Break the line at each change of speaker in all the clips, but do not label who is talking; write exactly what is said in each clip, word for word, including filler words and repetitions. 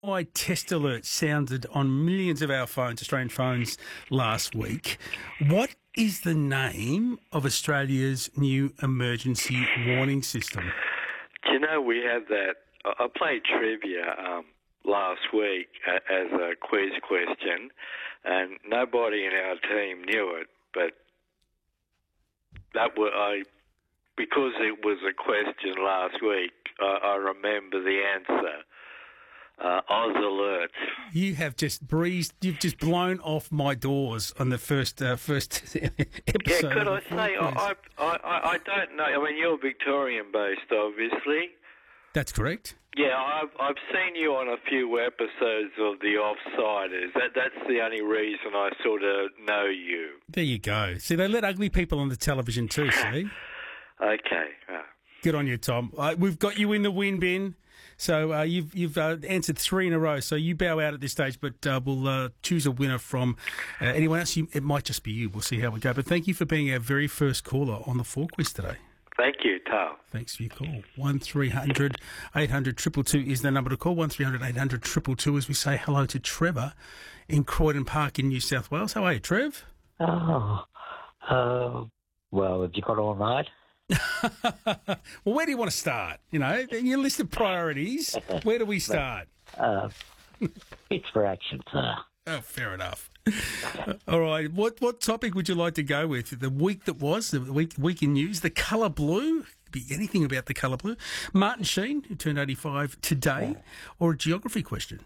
My test alert sounded on millions of our phones, Australian phones, last week. What is the name of Australia's new emergency warning system?
Do you know, we had that, I played trivia um, last week a- as a quiz question, and nobody in our team knew it, but that were, I, because it was a question last week, I, I remember the answer. Uh, Oz Alert.
You have just breezed, you've just blown off my doors on the first uh, first episode.
Yeah, could I
of the
say,
Quiz.
I, I, I, I don't know, I mean, you're Victorian-based, obviously.
That's correct.
Yeah, I've I've seen you on a few episodes of The Offsiders. That that's the only reason I sort of know you.
There you go. See, they let ugly people on the television too, see?
Okay. Uh,
Good on you, Tom. Uh, we've got you in the win bin. So uh, you've you've uh, answered three in a row. So you bow out at this stage, but uh, we'll uh, choose a winner from uh, anyone else. You, it might just be you. We'll see how we go. But thank you for being our very first caller on the Four Quiz today.
thank you, Tal.
Thanks for your call. one three hundred eight hundred two two two is the number to call. one three hundred eight hundred two two two as we say hello to Trevor in Croydon Park in New South Wales. How are you, Trev?
Oh, uh, well, have you got all night?
Well, where do you want to start? You know, in your list of priorities, where do we start?
Uh, it's for action, sir.
Oh, fair enough. All right. What what topic would you like to go with? The week that was, the week week in news, the colour blue. Could be anything about the colour blue. Martin Sheen, who turned eighty-five today, or a geography question?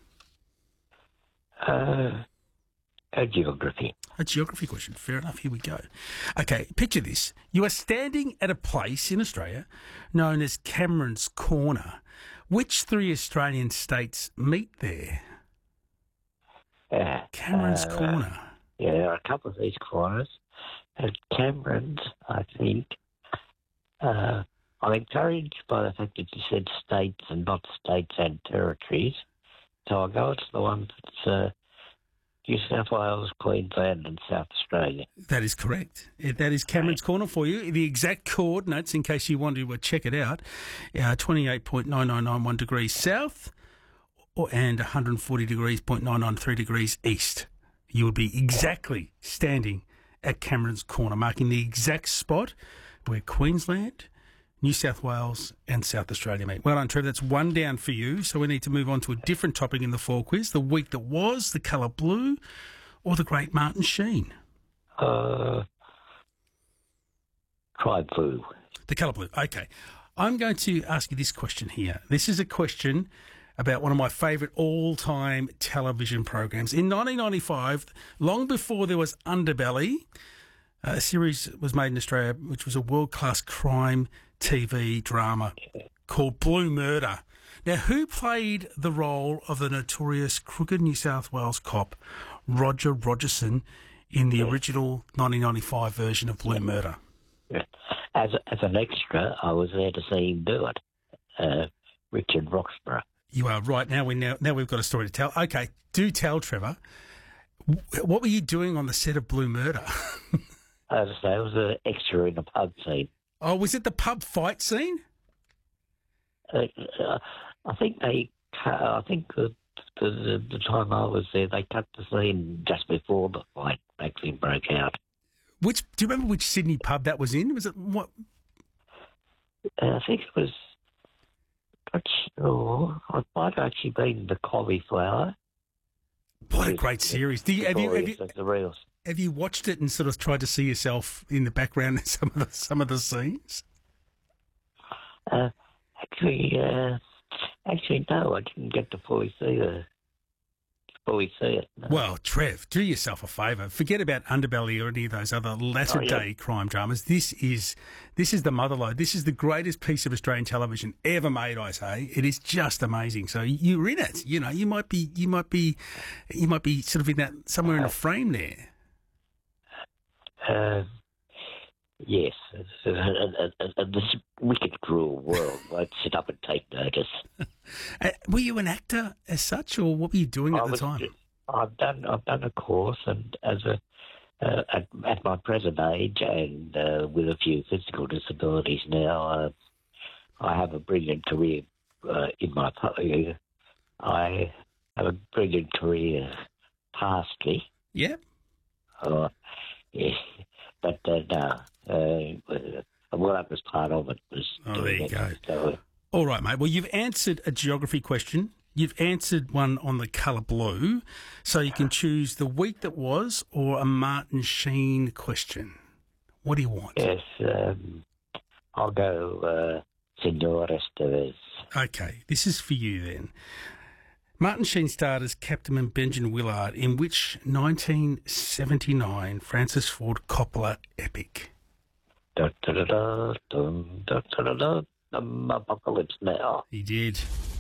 Uh, a geography.
A geography question. Fair enough. Here we go. Okay, picture this. You are standing at a place in Australia known as Cameron's Corner. Which three Australian states meet there?
Uh,
Cameron's
uh,
Corner.
Yeah, there are a couple of these corners. At Cameron's, I think, uh, I'm encouraged by the fact that you said states and not states and territories. So I'll go to the one that's uh, New South Wales, Queensland and South Australia.
That is correct. Yeah, that is Cameron's Corner for you. The exact coordinates, in case you want to uh, check it out, uh, twenty-eight point nine nine nine one degrees south or, and one hundred forty degrees, zero point nine nine three degrees east. You would be exactly standing at Cameron's Corner, marking the exact spot where Queensland, New South Wales and South Australia meet. Well done, Trevor. That's one down for you. So we need to move on to a different topic in the Four Quiz. The week that was, the colour blue, or the great Martin Sheen?
Uh, try blue.
The colour blue. Okay. I'm going to ask you this question here. This is a question about one of my favourite all-time television programs. In nineteen ninety-five, long before there was Underbelly, a series was made in Australia which was a world-class crime T V drama called Blue Murder. Now, who played the role of the notorious crooked New South Wales cop Roger Rogerson in the original nineteen ninety-five version of Blue Murder?
As as an extra, I was there to see him do it. Uh, Richard Roxburgh.
You are right. Now we now, now we've got a story to tell. Okay, do tell, Trevor. What were you doing on the set of Blue Murder?
As I say, I was an extra in the pub scene.
Oh, was it the pub fight scene?
Uh, uh, I think they. cu- I think the, the the time I was there, they cut the scene just before the fight actually broke out.
Which do you remember which Sydney pub that was in? Was it what?
Uh, I think it was. Not sure. It might have actually been the Cauliflower.
What a great series! Do you, have you have you
Victorious, the real.
have you watched it and sort of tried to see yourself in the background in some of the some of the scenes?
Uh, actually, uh, actually, no, I didn't get to fully see the fully see it. No.
Well, Trev, do yourself a favour. Forget about Underbelly or any of those other latter
Oh, yeah.
day crime dramas. This is this is the motherlode. This is the greatest piece of Australian television ever made. I say it is just amazing. So you're in it. You know, you might be, you might be, you might be sort of in that somewhere in a frame there.
Uh, yes, uh, uh, uh, uh, this wicked, cruel world won't sit up and take notice.
Uh, were you an actor as such, or what were you doing at
I
the
was-
time?
I've done I've done a course, and as a uh, at, at my present age, and uh, with a few physical disabilities now, uh, I have a brilliant career uh, in my. pu- I have a very good career pastly.
Yeah.
Oh, yeah. But uh, no, uh, well, that was part of it. Was
Oh, there you
it.
go.
So,
All right, mate. Well, you've answered a geography question. You've answered one on the colour blue, so you can choose the week that was or a Martin Sheen question. What do you want?
yes, um, I'll go uh, Senor Estevez.
Okay, this is for you then. Martin Sheen starred as Captain Benjamin Willard in which nineteen seventy-nine Francis Ford Coppola epic?
Da, da, da, da, dum, da, da, da, da, dum, Apocalypse Now.
He did.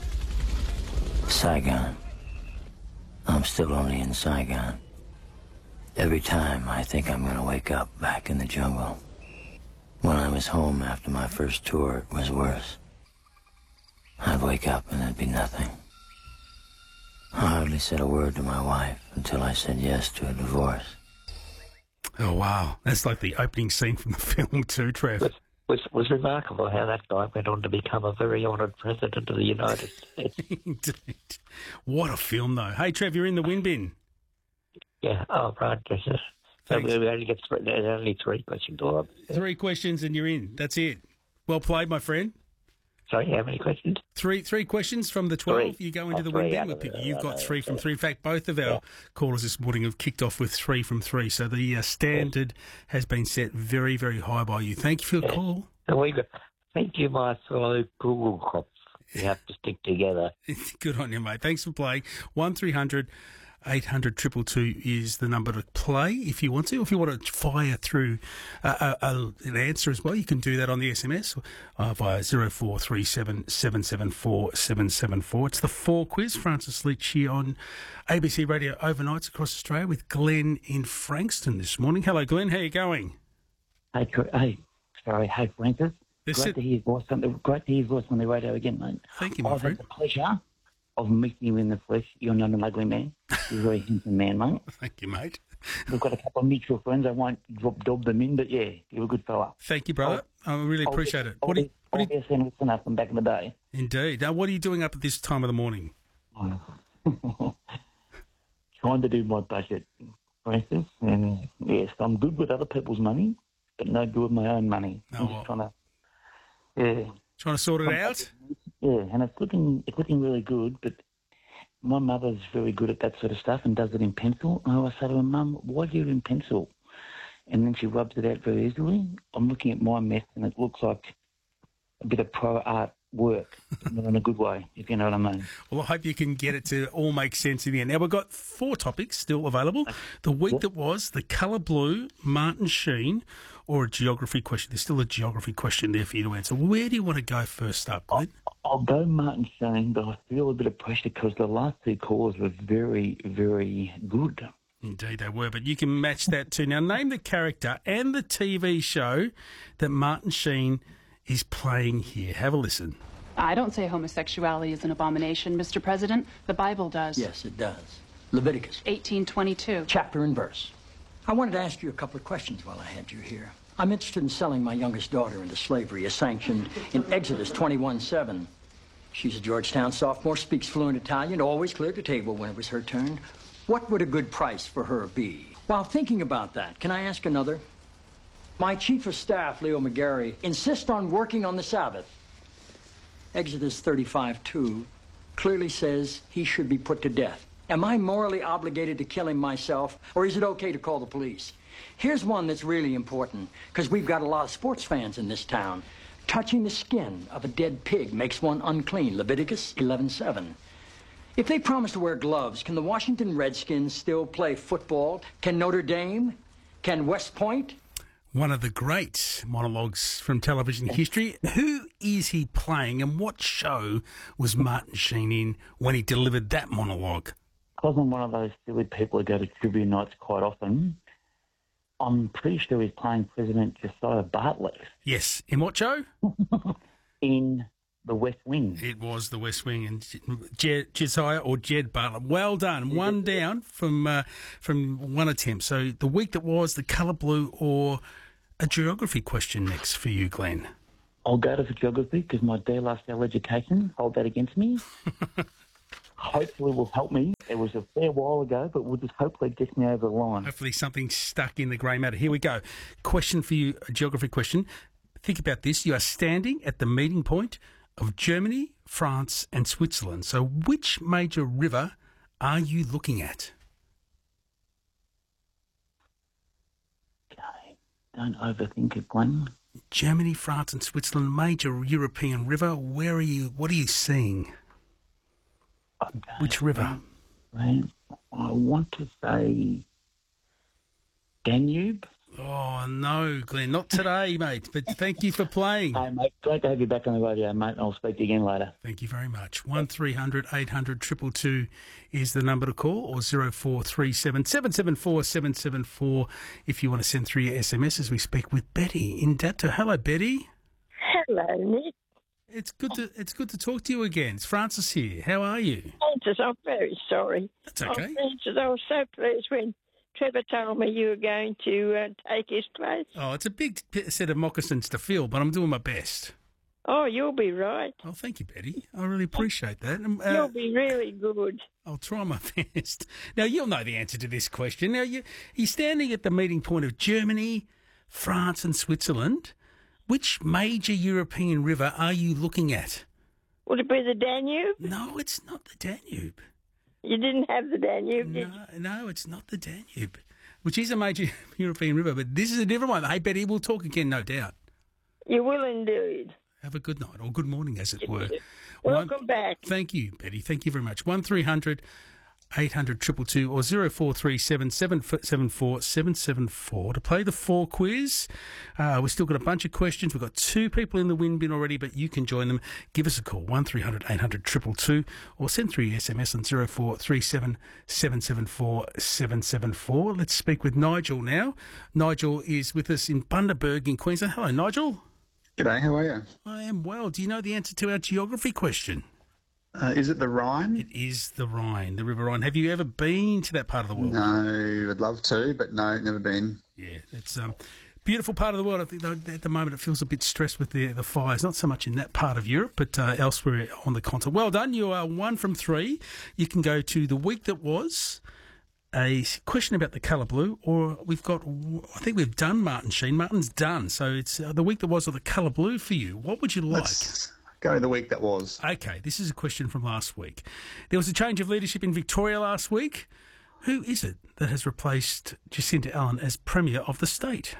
Saigon. I'm still only in Saigon. Every time I think I'm going to wake up back in the jungle. When I was home after my first tour, it was worse. I'd wake up and there'd be nothing. I hardly said a word to my wife until I said yes to a divorce.
Oh, wow. That's like the opening scene from the film too, Trev.
It was, was remarkable how that guy went on to become a very honoured president of the United States.
Indeed. What a film, though. Hey, Trev, you're in the win bin.
Yeah, oh, right, yes, yes. So
Thanks.
we only get three, there's only three questions. Or,
Three questions and you're in. That's it. Well played, my friend.
sorry, how many questions?
Three three questions from the twelve.
Three.
You go into
Oh,
the
three
win bin.
out
We'll
of
pick
it.
you. You've got
Oh,
three from
yeah.
three. In fact, both of our
Yeah.
callers this morning have kicked off with three from three. So the uh, standard has been set very, very high by you. Thank you for your
Yeah.
call.
So we got, thank you, my fellow Google cops. We have to stick together.
Good on you, mate. Thanks for playing. one three hundred eight hundred two two two is the number to play if you want to. If you want to fire through uh, a, a, an answer as well, you can do that on the S M S uh, via zero four three seven seven seven four seven seven four. It's the four quiz. Francis Leach here on A B C Radio overnights across Australia with Glenn in Frankston this morning. Hello, Glenn. How are you going?
Hey, Cr- hey, sorry, hey, Francis.
This
Great
it-
to hear your voice on the great to hear your voice on the radio again, mate.
Thank you, my
I've
friend.
had the pleasure of meeting you in the flesh. You're not an ugly man. You're a very handsome man, mate.
Thank you, mate.
We've got a couple of mutual friends. I won't drop dob them in, but yeah, you're a good fella.
Thank you, brother. I really appreciate it. What do you, what do you,
Obviously, listener from back in the day.
indeed. Now, what are you doing up at this time of the morning?
Trying to do my budget, Francis, and yes, I'm good with other people's money, but no good with my own money.
Oh,
I'm
well.
just trying to, yeah.
Trying to sort it out?
Yeah, and it's looking it's looking really good, but my mother's very good at that sort of stuff and does it in pencil. And I always say to her, Mum, why do you do it in pencil? And then she rubs it out very easily. I'm looking at my mess and it looks like a bit of pro art work, not in a good way, if you know what I mean.
Well, I hope you can get it to all make sense in the end. Now, we've got four topics still available. The week that was, the colour blue, Martin Sheen, or a geography question. There's still a geography question there for you to answer. Where do you want to go first up, Glenn?
I'll go Martin Sheen, but I feel a bit of pressure because the last two calls were very, very good.
Indeed they were, but you can match that too. Now, name the character and the T V show that Martin Sheen is playing here. Have a listen.
I don't say homosexuality is an abomination, Mister President. The Bible does.
Yes, it does. Leviticus,
eighteen twenty-two.
chapter and verse. I wanted to ask you a couple of questions while I had you here. I'm interested in selling my youngest daughter into slavery as sanctioned in Exodus twenty-one seven. She's a Georgetown sophomore, speaks fluent Italian, always cleared the table when it was her turn. What would a good price for her be? While thinking about that, can I ask another? My chief of staff, Leo McGarry, insists on working on the Sabbath. Exodus thirty-five two clearly says he should be put to death. Am I morally obligated to kill him myself, or is it okay to call the police? Here's one that's really important, because we've got a lot of sports fans in this town. Touching the skin of a dead pig makes one unclean, Leviticus eleven seven. If they promise to wear gloves, can the Washington Redskins still play football? Can Notre Dame? Can West Point?
One of the great monologues from television history. Who is he playing and what show was Martin Sheen in when he delivered that monologue?
Because I'm one of those silly people who go to trivia nights quite often, I'm pretty sure he's playing President Josiah Bartlett
Yes. In what show?
in The West Wing.
It was The West Wing and Jed, Josiah or Jed Bartlett. Well done. One down from uh, from one attempt. So the week that was, the colour blue or a geography question next for you, Glenn.
I'll go to the geography because my dear last year education, hold that against me. hopefully will help me. It was a fair while ago, but will just hopefully get me over the line.
Hopefully something stuck in the grey matter. Here we go. Question for you, a geography question. Think about this. You are standing at the meeting point of Germany, France and Switzerland. So which major river are you looking at?
Okay, don't overthink it, Glenn.
Germany, France and Switzerland, major European river. Where are you? What are you seeing?
Okay.
Which river?
Um, I want to say Danube.
Oh, no, Glenn, not today, mate, but thank you for playing.
Hey, mate, great to have you back on the radio, mate. I'll speak to you again later.
Thank you very much. one three hundred eight hundred two two two is the number to call, or zero four three seven seven seven four seven seven four if you want to send through your S M S as we speak with Betty in Dato. Hello, Betty.
Hello, Nick.
It's good to it's good to talk to you again. It's Francis here. How are you?
Francis, I'm very sorry.
That's okay.
Oh, Francis, I was so pleased when Trevor told me you were going to uh, take his place.
Oh, it's a big p- set of moccasins to fill, but I'm doing my best.
Oh, you'll be right.
Oh, thank you, Betty. I really appreciate that. Um, uh,
You'll be really good.
I'll try my best. Now, you'll know the answer to this question. Now, you, you're standing at the meeting point of Germany, France and Switzerland. Which major European river are you looking at?
Would it be the Danube?
No, it's not the Danube.
You didn't have the Danube, did
No, no, it's not the Danube, which is a major European river, but this is a different one. Hey, Betty, we'll talk again, no doubt.
you? You will indeed.
Have a good night, or good morning, as it were.
Welcome
One,
back.
Thank you, Betty. Thank you very much. one three hundred eight hundred two two two or zero four three seven seven seven four seven seven four to play the four quiz. Uh, we've still got a bunch of questions. We've got two people in the win bin already, but you can join them. Give us a call, one three hundred eight hundred two two two, or send through your S M S on zero four three seven seven seven four seven seven four. Let's speak with Nigel now. Nigel is with us in Bundaberg in Queensland. Hello, Nigel.
G'day, how are you?
I am well. Do you know the answer to our geography question?
Uh, is it the Rhine?
It is the Rhine, the River Rhine. Have you ever been to that part of the world?
No, I'd love to, but no, never been.
Yeah, it's a um, beautiful part of the world. I think though, at the moment it feels a bit stressed with the the fires, not so much in that part of Europe, but uh, elsewhere on the continent. Well done. You are one from three. You can go to the week that was, a question about the colour blue, or we've got, I think we've done Martin Sheen. Martin's done. So it's uh, the week that was, or the colour blue for you. What would you like?
Let's go the week that was.
Okay, this is a question from last week. There was a change of leadership in Victoria last week. Who is it that has replaced Jacinta Allen as Premier of the state?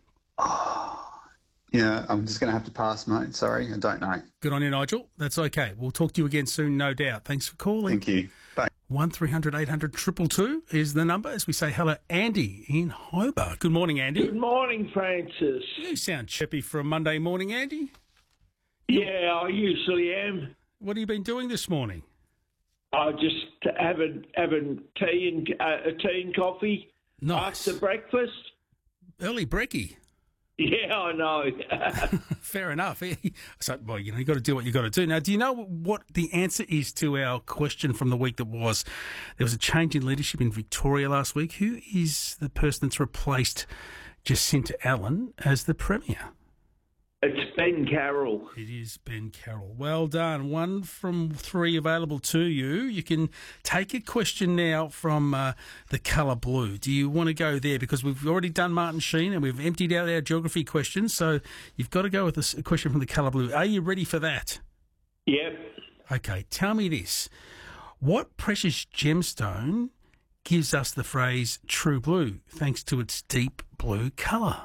Oh, yeah, I'm just going to have to pass, mate. Sorry, I don't know.
Good on you, Nigel. That's okay. We'll talk to you again soon, no doubt. Thanks for calling.
Thank you. Bye.
one three hundred eight hundred two two two is the number as we say hello, Andy in Hobart. Good morning, Andy.
Good morning, Francis.
You sound chippy for a Monday morning, Andy.
Yeah, I usually am.
What have you been doing this morning?
I just having having tea and uh, tea and coffee
Nice.
after breakfast.
Early brekkie.
Yeah, I know.
Fair enough. So, well, you know, you got to do what you got to do. Now, do you know what the answer is to our question from the week that was? There was a change in leadership in Victoria last week. Who is the person that's replaced Jacinta Allen as the Premier?
It's Ben Carroll.
It is Ben Carroll. Well done. One from three available to you. You can take a question now from uh, the colour blue. Do you want to go there? Because we've already done Martin Sheen and we've emptied out our geography questions. So you've got to go with a question from the colour blue. Are you ready for that?
Yep.
Okay. Tell me this. What precious gemstone gives us the phrase true blue thanks to its deep blue colour?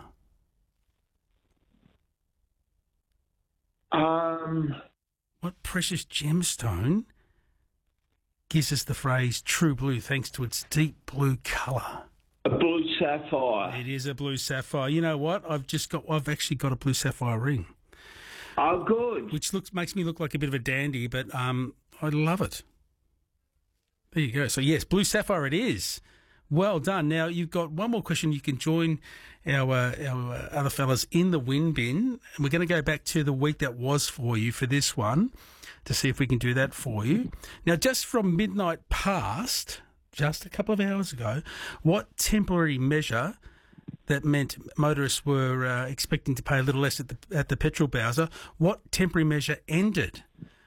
Um,
What precious gemstone gives us the phrase true blue thanks to its deep blue colour?
a blue sapphire.
It is a blue sapphire. You know what? I've just got, I've actually got a blue sapphire ring,
Oh, good.
which looks makes me look like a bit of a dandy, but um, I love it. There you go. So yes, blue sapphire it is. Well done. Now you've got one more question. You can join our uh, our uh, other fellas in the win bin, and we're going to go back to the week that was for you for this one to see if we can do that for you. Now, just from midnight past, just a couple of hours ago, what temporary measure that meant motorists were uh, expecting to pay a little less at the at the petrol bowser? What temporary measure ended